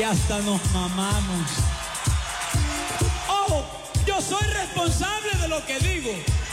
que hasta nos mamamos. Ojo, yo soy responsable de lo que digo.